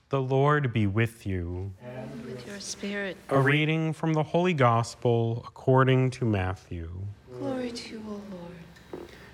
The Lord be with you. And with your spirit. A reading from the Holy Gospel according to Matthew. Glory to you, O Lord.